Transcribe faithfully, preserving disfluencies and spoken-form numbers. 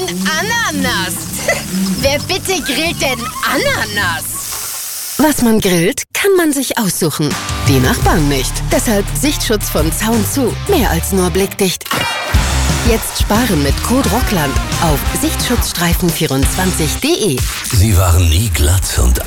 Ananas. Wer bitte grillt denn Ananas? Was man grillt, kann man sich aussuchen. Die Nachbarn nicht. Deshalb Sichtschutz von Zaun zu. Mehr als nur blickdicht. Jetzt sparen mit Code Rockland auf sichtschutzstreifen vierundzwanzig punkt de. Sie waren nie glatt und